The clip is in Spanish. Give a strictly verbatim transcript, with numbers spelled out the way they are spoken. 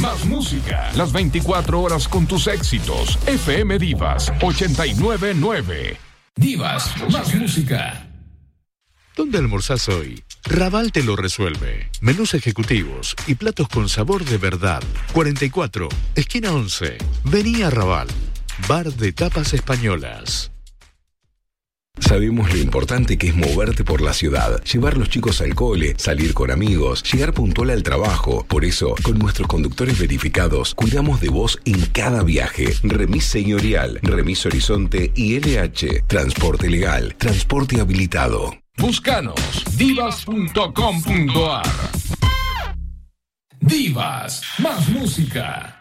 más música. Las veinticuatro horas con tus éxitos. F M Divas ochenta y nueve punto nueve. Divas, más música. ¿Dónde almorzás hoy? Raval te lo resuelve. Menús ejecutivos y platos con sabor de verdad. cuarenta y cuatro, esquina once. Vení a Raval. Bar de tapas españolas. Sabemos lo importante que es moverte por la ciudad, llevar los chicos al cole, salir con amigos, llegar puntual al trabajo. Por eso, con nuestros conductores verificados, cuidamos de vos en cada viaje. Remis Señorial, Remis Horizonte y L H. Transporte legal, transporte habilitado. Búscanos, divas punto com punto a r. Divas, más música.